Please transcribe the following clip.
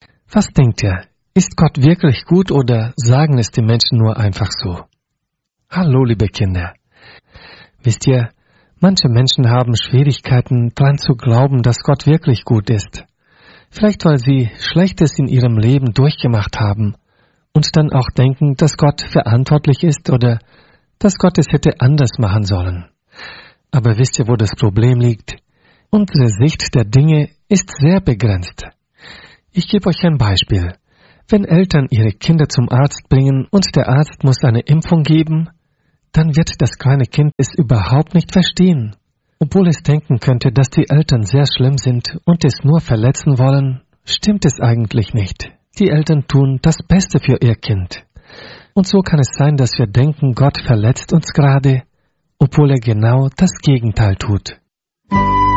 Was denkt ihr? Ist Gott wirklich gut oder sagen es die Menschen nur einfach so? Hallo, liebe Kinder. Wisst ihr, manche Menschen haben Schwierigkeiten, dran zu glauben, dass Gott wirklich gut ist. Vielleicht, weil sie Schlechtes in ihrem Leben durchgemacht haben und dann auch denken, dass Gott verantwortlich ist oder dass Gott es hätte anders machen sollen. Aber wisst ihr, wo das Problem liegt? Unsere Sicht der Dinge ist sehr begrenzt. Ich gebe euch ein Beispiel. Wenn Eltern ihre Kinder zum Arzt bringen und der Arzt muss eine Impfung geben, dann wird das kleine Kind es überhaupt nicht verstehen. Obwohl es denken könnte, dass die Eltern sehr schlimm sind und es nur verletzen wollen, stimmt es eigentlich nicht. Die Eltern tun das Beste für ihr Kind. Und so kann es sein, dass wir denken, Gott verletzt uns gerade, obwohl er genau das Gegenteil tut.